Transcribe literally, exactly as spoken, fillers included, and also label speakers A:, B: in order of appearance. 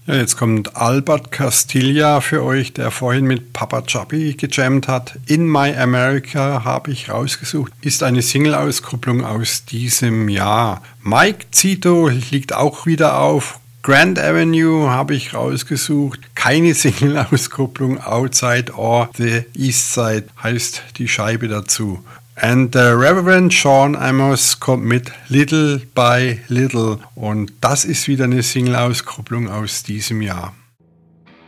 A: Ja, jetzt kommt Albert Castilla für euch, der vorhin mit Papa Chubby gejammt hat. In My America habe ich rausgesucht. Ist eine Single-Auskopplung aus diesem Jahr. Mike Zito liegt auch wieder auf. Grand Avenue habe ich rausgesucht. Keine Single-Auskopplung. Outside or the East Side heißt die Scheibe dazu. And the Reverend Sean Amos kommt mit Little by Little und das ist wieder eine Single-Auskopplung aus diesem Jahr.